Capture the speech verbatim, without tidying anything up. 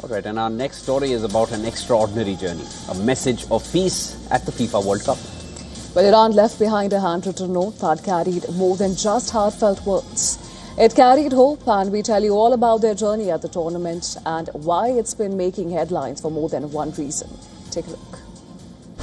All right, and our next story is about an extraordinary journey, a message of peace at the FIFA World Cup. Well, Iran left behind a handwritten note that carried more than just heartfelt words. It carried hope, and we tell you all about their journey at the tournament and why it's been making headlines for more than one reason. Take a look.